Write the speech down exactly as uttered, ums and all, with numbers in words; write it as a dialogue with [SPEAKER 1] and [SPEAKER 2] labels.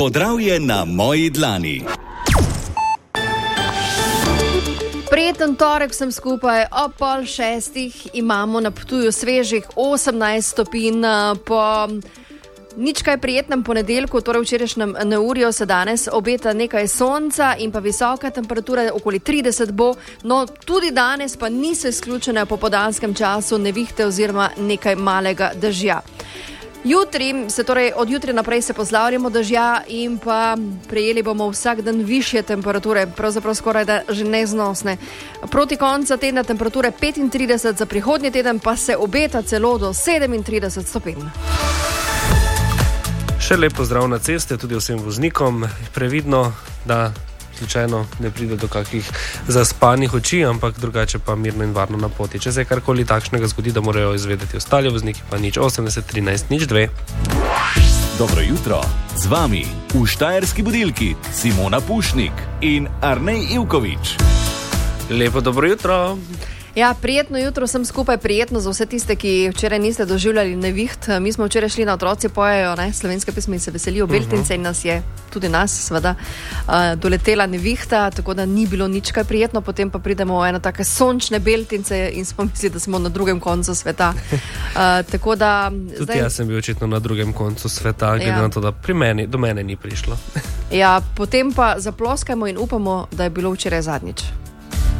[SPEAKER 1] Podravje na moji dlani.
[SPEAKER 2] Prijeten torek vsem skupaj, ob pol šestih imamo na Ptuju svežih osemnajst stopinj. Po nič kaj prijetnem ponedeljku, torej včerajšnjem neurju, se danes obeta nekaj sonca in pa visoka temperatura, okoli trideset bo, no tudi danes pa niso izključene po popoldanskem času nevihte oziroma nekaj malega dežja. Jutri, se torej od jutri naprej se poslavljamo dežja in pa prejeli bomo vsak dan višje temperature, pravzaprav skoraj da že neznosne. Proti konca tedna temperature petintrideset, za prihodnji teden pa se obeta celo do sedemintrideset stopinj.
[SPEAKER 3] Še lep pozdrav na ceste, tudi vsem voznikom. Previdno, da slučajno ne pride do kakih zaspanih oči, ampak drugače pa mirno in varno na poti. Če se karkoli takšnega zgodi, da morajo izvedeti ostali vozniki, pa nič osemdeset trinajst nič dve.
[SPEAKER 1] Dobro jutro, z vami v Štajerski budilki Simona Pušnik in Arnej Ivković.
[SPEAKER 3] Lepo dobro jutro.
[SPEAKER 2] Ja, prijetno jutro vsem skupaj, prijetno za vse tiste, ki včeraj niste doživljali neviht. Mi smo včeraj šli na Otroci pojejo, ne, slovenske pesmi se veselijo beltince in nas je, tudi nas seveda, uh, doletela nevihta, tako da ni bilo nič kaj prijetno, potem pa pridemo v eno take sončne beltince in smo mislili, da smo na drugem koncu sveta. Uh, tako da...
[SPEAKER 3] Tudi
[SPEAKER 2] zdaj...
[SPEAKER 3] jaz sem bil očitno na drugem koncu sveta, glede ja. na to, da pri meni, do mene ni prišlo.
[SPEAKER 2] Ja, potem pa zaploskajmo in upamo, da je bilo včeraj zadnjič.